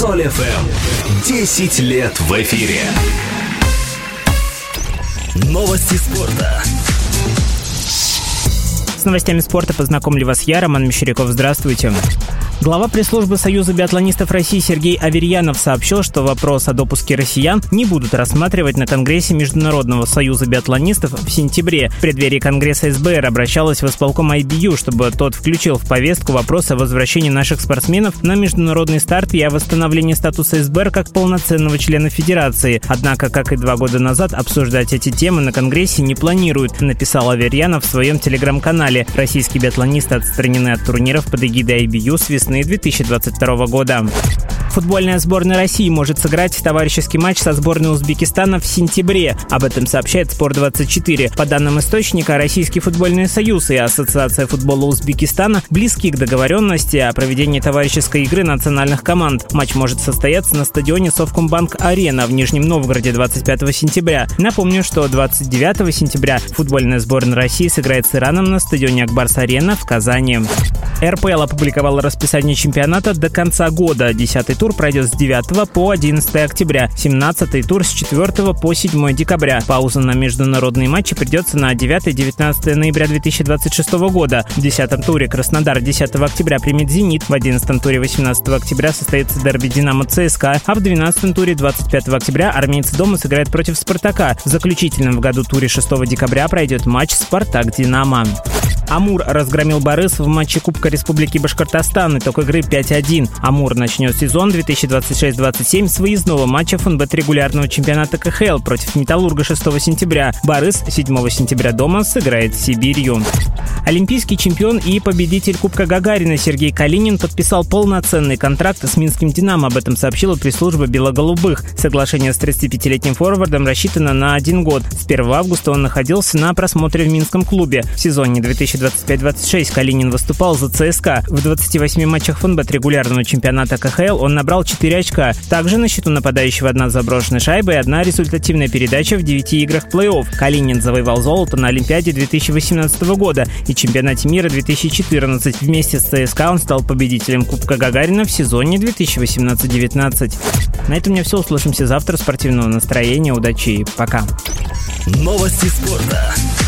Соль ФМ. 10 лет в эфире. Новости спорта. С новостями спорта познакомлю вас я, Роман Мещеряков. Здравствуйте. Глава пресс-службы Союза биатлонистов России Сергей Аверьянов сообщил, что вопрос о допуске россиян не будут рассматривать на Конгрессе Международного союза биатлонистов в сентябре. В преддверии Конгресса СБР обращалась в исполком IBU, чтобы тот включил в повестку вопрос о возвращении наших спортсменов на международный старт и о восстановлении статуса СБР как полноценного члена Федерации. Однако, как и 2 года назад, обсуждать эти темы на Конгрессе не планируют, написал Аверьянов в своем телеграм-канале. Российские биатлонисты отстранены от турниров под эгидой IBU с весны 2022 года. Футбольная сборная России может сыграть товарищеский матч со сборной Узбекистана в сентябре. Об этом сообщает Спорт24. По данным источника, Российский футбольный союз и Ассоциация футбола Узбекистана близки к договоренности о проведении товарищеской игры национальных команд. Матч может состояться на стадионе Совкомбанк-Арена в Нижнем Новгороде 25 сентября. Напомню, что 29 сентября футбольная сборная России сыграет с Ираном на стадионе Акбарс-Арена в Казани. РПЛ опубликовала расписание чемпионата до конца года. 10-й тур пройдет с 9 по 11 октября, 17-й тур с 4 по 7 декабря. Пауза на международные матчи придется на 9-19 ноября 2026 года. В 10-м туре Краснодар 10 октября примет «Зенит», в 11-м туре 18 октября состоится дерби «Динамо-ЦСКА», а в 12-м туре 25 октября армейцы дома сыграют против «Спартака». В заключительном в году туре 6 декабря пройдет матч «Спартак-Динамо». Амур разгромил Барыс в матче Кубка Республики Башкортостан. Итог игры 5-1. Амур начнет сезон 2026-27 с выездного матча ФНБ регулярного чемпионата КХЛ против Металлурга 6 сентября. Барыс 7 сентября дома сыграет с Сибирью. Олимпийский чемпион и победитель Кубка Гагарина Сергей Калинин подписал полноценный контракт с Минским «Динамо». Об этом сообщила пресс-служба белоголубых. Соглашение с 35-летним форвардом рассчитано на 1 год. С 1 августа он находился на просмотре в Минском клубе. В сезоне 2025-26 Калинин выступал за ЦСКА. В 28 матчах ФНБ регулярного чемпионата КХЛ он набрал 4 очка. Также на счету нападающего 1 заброшенная шайба и 1 результативная передача в 9 играх плей-офф. Калинин завоевал золото на Олимпиаде 2018 года и чемпионате мира 2014. Вместе с ЦСКА он стал победителем Кубка Гагарина в сезоне 2018-19. На этом у меня все. Услышимся завтра. Спортивного настроения. Удачи и пока. Новости спорта.